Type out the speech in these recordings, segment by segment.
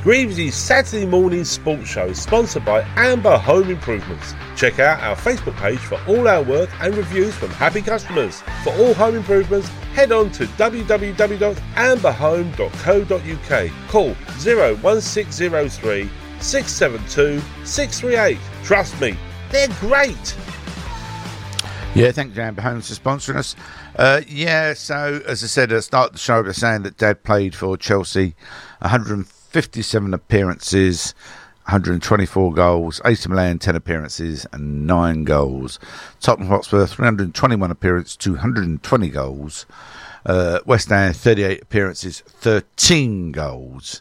Greaves' Saturday morning sports show is sponsored by Amber Home Improvements. Check out our Facebook page for all our work and reviews from happy customers. For all home improvements, head on to www.amberhome.co.uk. Call 01603 672 638. Trust me, they're great. Yeah, thank you, Amber Homes, for sponsoring us. So as I said at the start of the show, they're saying that Dad played for Chelsea 157 appearances, 124 goals, AC Milan 10 appearances and 9 goals. Tottenham Hotspur 321 appearances, 220 goals. West Ham 38 appearances, 13 goals.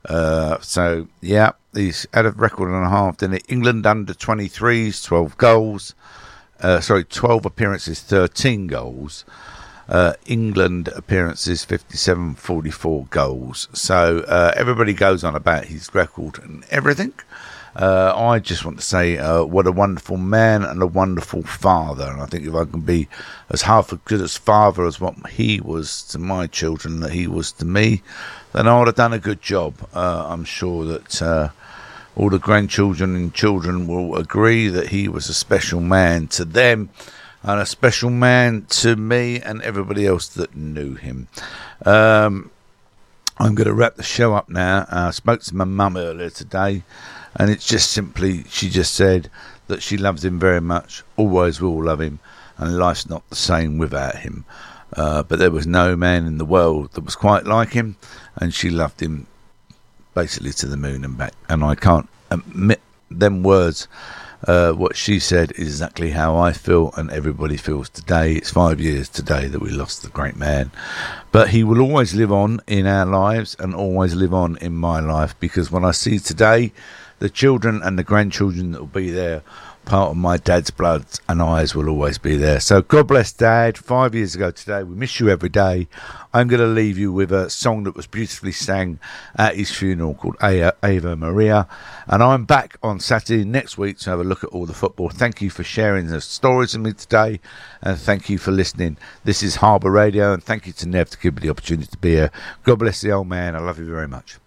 He's had a record and a half. Then England under 23s, 12 goals. 12 appearances, 13 goals. England appearances, 57, 44 goals. So everybody goes on about his record and everything. I just want to say what a wonderful man and a wonderful father. And I think if I can be as half as good as father as what he was to my children, that he was to me, then I would have done a good job. I'm sure that all the grandchildren and children will agree that he was a special man to them and a special man to me and everybody else that knew him. I'm going to wrap the show up now. I spoke to my mum earlier today, and it's just simply, she just said that she loves him very much, always will love him, and life's not the same without him. But there was no man in the world that was quite like him, and she loved him basically to the moon and back. And I can't admit them words. What she said is exactly how I feel and everybody feels today. It's 5 years today that we lost the great man, but he will always live on in our lives and always live on in my life, because when I see today the children and the grandchildren that will be there, part of my dad's blood and eyes will always be there. So God bless Dad. 5 years ago today, we miss you every day. I'm going to leave you with a song that was beautifully sang at his funeral called Ave Maria. And I'm back on Saturday next week to have a look at all the football. Thank you for sharing the stories with me today, and thank you for listening. This is Harbour Radio, and thank you to Nev to give me the opportunity to be here. God bless the old man. I love you very much.